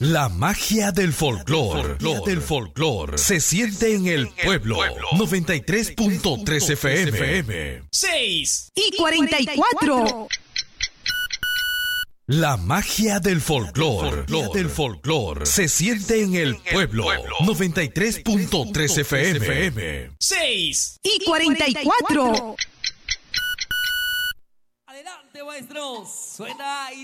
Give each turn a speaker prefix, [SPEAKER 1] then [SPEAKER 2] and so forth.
[SPEAKER 1] La magia del folclor se siente en el pueblo. 93.3 FM.
[SPEAKER 2] 6:44.
[SPEAKER 1] La magia del folclor se siente en el pueblo. 93.3 FM.
[SPEAKER 2] 6:44.
[SPEAKER 3] Adelante, maestros. Suena y